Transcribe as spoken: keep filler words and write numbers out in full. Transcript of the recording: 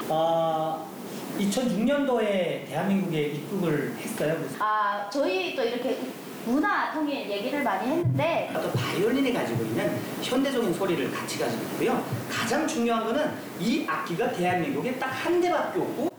어, 이천육 년도에 대한민국에 입국을 했어요. 아, 저희 또 이렇게 문화 통일 얘기를 많이 했는데 또 바이올린이 가지고 있는 현대적인 소리를 같이 가지고 있고요. 가장 중요한 거는 이 악기가 대한민국에 딱 한 대밖에 없고